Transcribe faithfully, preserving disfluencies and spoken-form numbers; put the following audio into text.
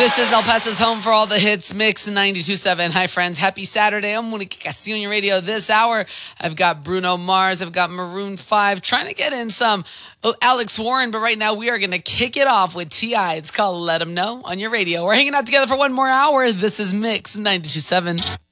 This is El Paso's home for all the hits, Mix ninety-two point seven. Hi, friends. Happy Saturday. I'm Monique Castillo on your radio this hour. I've got Bruno Mars. I've got Maroon five. Trying to get in some Alex Warren, but right now we are going to kick it off with T I It's called Let 'Em Know on your radio. We're hanging out together for one more hour. This is Mix ninety-two point seven.